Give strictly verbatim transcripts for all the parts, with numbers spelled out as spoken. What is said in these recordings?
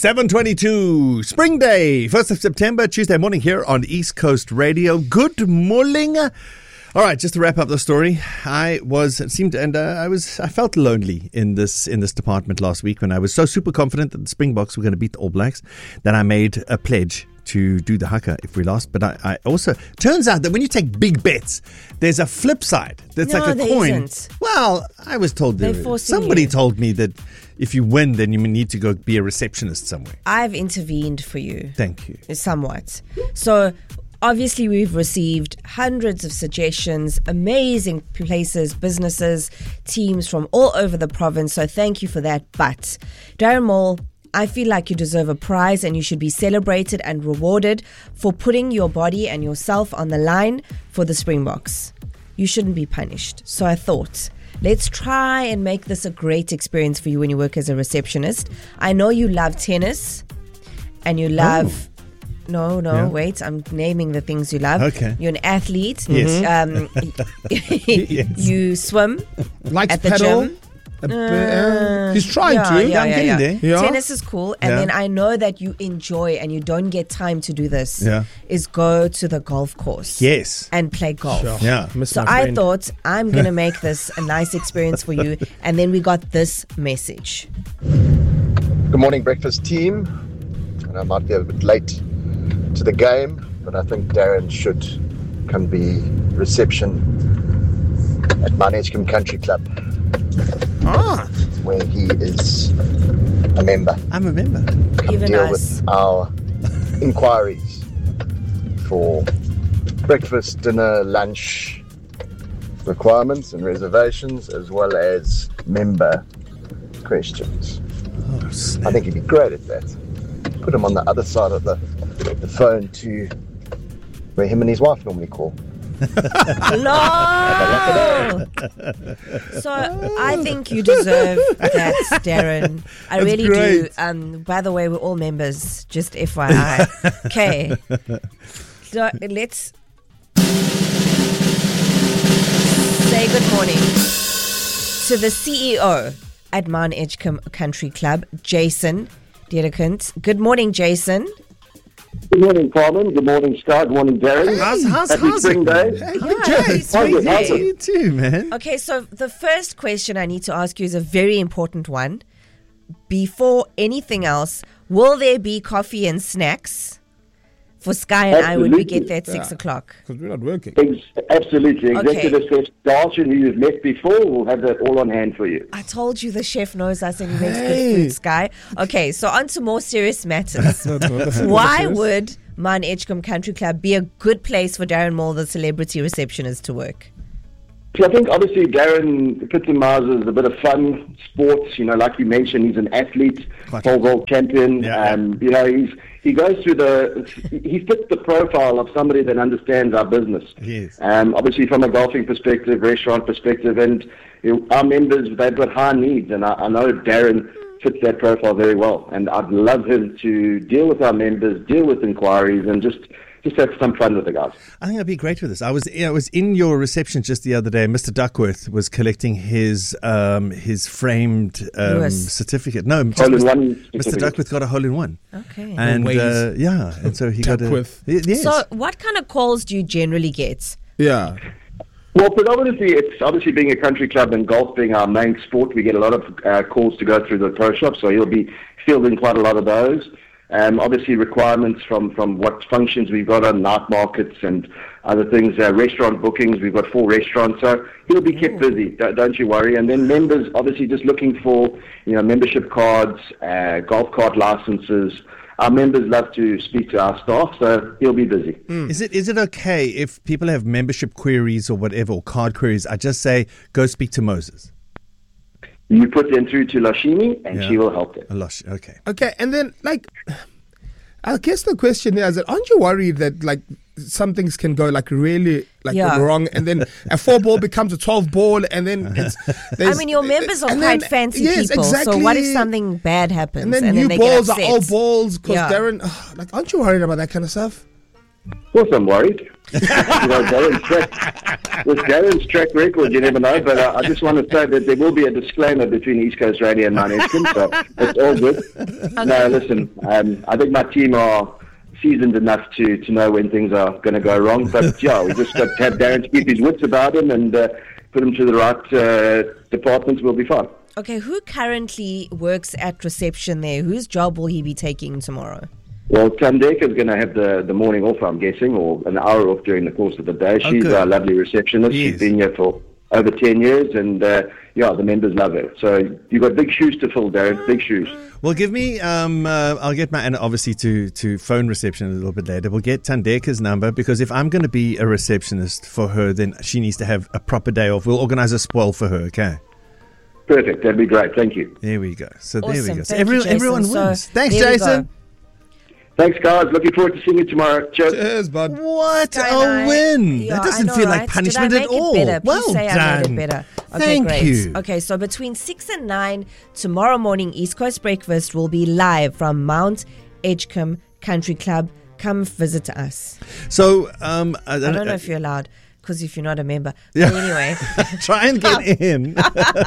seven twenty-two, Spring Day, first of September, Tuesday morning here on East Coast Radio. Good morning. All right, just to wrap up the story, I was it seemed and uh, I was I felt lonely in this in this department last week when I was so super confident that the Springboks were going to beat the All Blacks that I made a pledge to do the haka if we lost. But I, I also turns out that when you take big bets, there's a flip side. That's no, like a there coin. Isn't. Well, I was told there They're is. Somebody you. told me that if you win, then you need to go be a receptionist somewhere. I've intervened for you. Thank you. Somewhat. So obviously we've received hundreds of suggestions, amazing places, businesses, teams from all over the province. So thank you for that. But Darren Maul, I feel like you deserve a prize and you should be celebrated and rewarded for putting your body and yourself on the line for the Springboks. You shouldn't be punished. So I thought, let's try and make this a great experience for you when you work as a receptionist. I know you love tennis and you love... Oh. No, no, yeah. wait. I'm naming the things you love. Okay. You're an athlete. Yes. Um, yes. You swim Likes at the pedal. gym. Uh, uh, he's trying yeah, to. Yeah, I'm yeah, getting yeah. there. Yeah. Tennis is cool. And Yeah. then I know that you enjoy and you don't get time to do this. Yeah. Is go to the golf course. Yes. And play golf. Sure. Yeah. Miss So my I friend. thought I'm going to make this a nice experience for you. And then we got this message. Good morning, breakfast team. And I might be a bit late to the game, but I think Darren should come be reception at Mount Edgecombe Country Club, Ah, where he is a member. I'm a member. Come Even deal us. with our inquiries for breakfast, dinner, lunch requirements and reservations, as well as member questions. Oh, snap. I think he'd be great at that. Put him on the other side of the, the phone to where him and his wife normally call. No! So I think you deserve that, Darren. I That's really great. do. Um, by the way, we're all members, just F Y I. Okay. So let's say good morning to the C E O at Mount Edgecombe Country Club, Jason Dedekant. Good morning, Jason. Good morning, Carmen. Good morning, Scott. Good morning, Darren. How's, how's, Happy how's Spring it? Day. Hey, Yeah, Jay, happy sweet Spring day Day. to you too, man. Okay, so the first question I need to ask you is a very important one. Before anything else, will there be coffee and snacks for Sky and I when we get there at six Yeah. o'clock? Because we're not working. Ex- absolutely. Okay. Executive Chef Darcy, who you've met before, will have that all on hand for you. I told you the chef knows us and he makes Hey. good food, Sky. Okay, so on to more serious matters. No, no, that's not Why serious. would Mount Edgecombe Country Club be a good place for Darren Maul, the celebrity receptionist, to work? So I think obviously Darren epitomizes a bit of fun, sports. You know, like you mentioned, he's an athlete, Quite. pole vault champion. Yeah. Um, you know, he's he goes through the he fits the profile of somebody that understands our business. Yes. Um, obviously, from a golfing perspective, restaurant perspective, and you know, our members, they've got high needs, and I, I know Darren fits that profile very well. And I'd love him to deal with our members, deal with inquiries, and just. Just have some fun with the guys. I think I'd be great with this. I was I was in your reception just the other day. Mister Duckworth was collecting his um, his framed um, Lewis. certificate. No, just Hole in Mister one Mister certificate. Duckworth got a hole in one. Okay. And Ways. uh, yeah, and so he Duckworth. got a y- yes. So what kind of calls do you generally get? Yeah. Well, predominantly, it's obviously being a country club and golf being our main sport. We get a lot of uh, calls to go through the pro shop, so he'll be fielding quite a lot of those. Um, obviously, requirements from, from what functions we've got on night markets and other things, uh, restaurant bookings. We've got four restaurants, so he'll be kept busy. Don't, don't you worry. And then members, obviously, just looking for you know membership cards, uh, golf cart licenses. Our members love to speak to our staff, so he'll be busy. Is it is it okay if people have membership queries or whatever, or card queries, I just say, go speak to Moses? You put them through to Lashimi, and Yeah. she will help them. A lush, okay. Okay, and then, like, I guess the question is that aren't you worried that, like, some things can go, like, really, like, Yeah. wrong, and then a four ball becomes a twelve ball, and then it's... I there's- mean, your members are and quite then- fancy yes, people. So exactly. what if something bad happens? And then and new they balls get are upset? old balls, because Yeah. Darren... ugh, like, aren't you worried about that kind of stuff? Of course, I'm worried. you know, Darren's track, with Darren's track record, you never know. But uh, I just want to say that there will be a disclaimer between East Coast Radio and Mount Edgecombe, so it's all good. Okay. No, listen, um, I think my team are seasoned enough to, to know when things are going to go wrong. But yeah, we just got to have Darren to keep his wits about him and uh, put him to the right uh, departments. We'll be fine. Okay, who currently works at reception there? Whose job will he be taking tomorrow? Well, Tandeka is going to have the, the morning off, I'm guessing, or an hour off during the course of the day. She's Okay. our lovely receptionist. Yes. She's been here for over ten years, and uh, yeah, the members love her. So you've got big shoes to fill, Darren, big shoes. Well, give me, um, uh, I'll get my Anna obviously to, to phone reception a little bit later. We'll get Tandeka's number, because if I'm going to be a receptionist for her, then she needs to have a proper day off. We'll organize a spoil for her, okay? Perfect, that'd be great, thank you. There we go. So there we Awesome. go. So Thank every, you, Jason. everyone So wins. Thanks, there we Jason. go. Thanks, guys. Looking forward to seeing you tomorrow. Cheers. Cheers, bud. What Sky a Night. win. Yeah, that I doesn't know, feel right? like punishment Did I at make all. It better? Please Well say done. I made it better. Okay, Thank great. you. Okay, so between six and nine tomorrow morning, East Coast Breakfast will be live from Mount Edgecombe Country Club. Come visit us. So, um, I, I don't know if you're allowed, because if you're not a member. But Yeah. anyway. try and get in.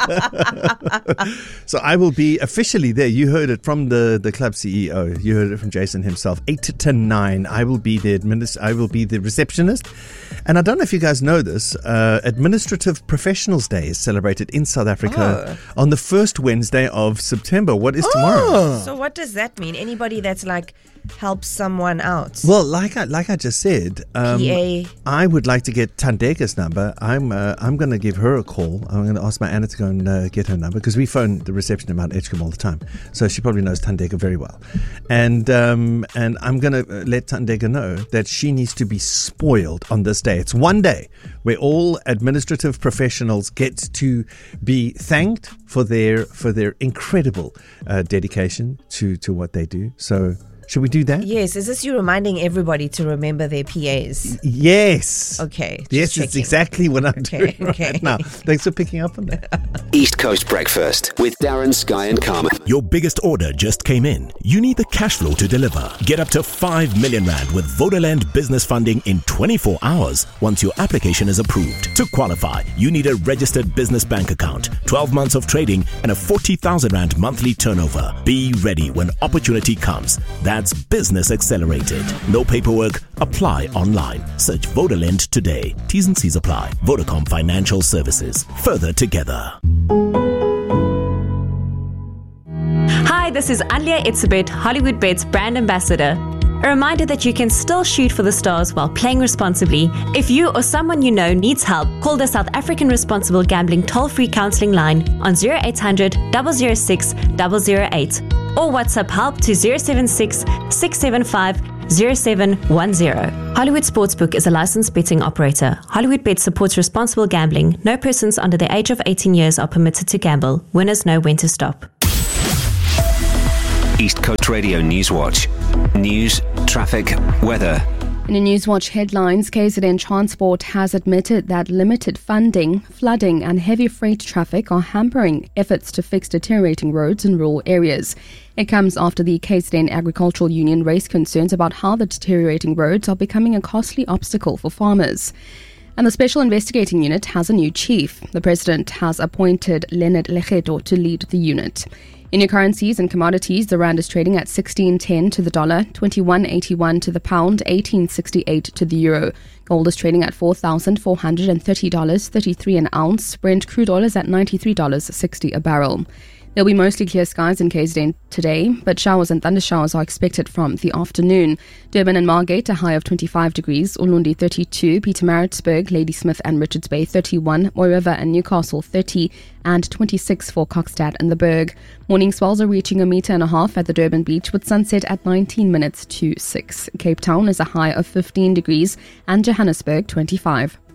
So I will be officially there. You heard it from the, the club C E O. You heard it from Jason himself. Eight to nine. I will be the administ- I will be the receptionist. And I don't know if you guys know this. Uh, Administrative Professionals Day is celebrated in South Africa on the first Wednesday of September. What is tomorrow? So what does that mean? Anybody that's like helps someone out? Well, like I like I just said, um, P A. I would like to get Tandeka's number. I'm uh, I'm going to give her a call. I'm going to ask my Anna to go and uh, get her number, because we phone the reception at Mount Edgecombe all the time, so she probably knows Tandeka very well. And um, and I'm going to let Tandeka know that she needs to be spoiled on this day. It's one day where all administrative professionals get to be thanked for their for their incredible uh, dedication to to what they do. So. Should we do that? Yes, is this you reminding everybody to remember their P As? Yes. Okay. just Yes, it's checking. exactly what I'm Okay, doing okay. right now. Thanks for picking up on that. East Coast Breakfast with Darren, Sky and Carmen. Your biggest order just came in. You need the cash flow to deliver. Get up to five million rand with Vodaland business funding in twenty-four hours once your application is approved. To qualify, you need a registered business bank account, twelve months of trading and a forty thousand rand monthly turnover. Be ready when opportunity comes. That's Business Accelerated. No paperwork. Apply online. Search Vodaland today. T's and C's apply. Vodacom Financial Services. Further together. Hi, this is Alia Itzebet, Hollywood Bet's brand ambassador. A reminder that you can still shoot for the stars while playing responsibly. If you or someone you know needs help, call the South African Responsible Gambling toll-free counselling line on zero eight hundred, zero zero six, zero zero eight or WhatsApp help to zero seven six, six seven five, zero seven one zero. Hollywood Sportsbook is a licensed betting operator. Hollywood Bet supports responsible gambling. No persons under the age of eighteen years are permitted to gamble. Winners know when to stop. East Coast Radio Newswatch. News, traffic, weather. In a Newswatch headlines, K Z N Transport has admitted that limited funding, flooding and heavy freight traffic are hampering efforts to fix deteriorating roads in rural areas. It comes after the K Z N Agricultural Union raised concerns about how the deteriorating roads are becoming a costly obstacle for farmers. And the Special Investigating Unit has a new chief. The President has appointed Leonard Legeto to lead the unit. In your currencies and commodities, the rand is trading at sixteen ten to the dollar, twenty-one eighty-one to the pound, eighteen sixty-eight to the euro. Gold is trading at four thousand four hundred thirty dollars thirty-three an ounce. Brent crude oil is at ninety-three dollars sixty a barrel. There'll be mostly clear skies in K Z N today, but showers and thundershowers are expected from the afternoon. Durban and Margate, a high of twenty-five degrees. Ulundi, thirty-two. Pietermaritzburg, Ladysmith and Richards Bay, thirty-one. Moy River and Newcastle, thirty. And twenty-six for Kokstad and the Berg. Morning swells are reaching a metre and a half at the Durban beach, with sunset at nineteen minutes to six. Cape Town is a high of fifteen degrees and Johannesburg, twenty-five.